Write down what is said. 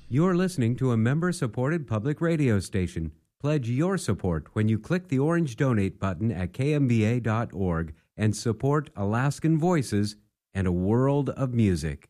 You're listening to a member-supported public radio station. Pledge your support when you click the orange donate button at kmba.org and support Alaskan Voices and a world of music.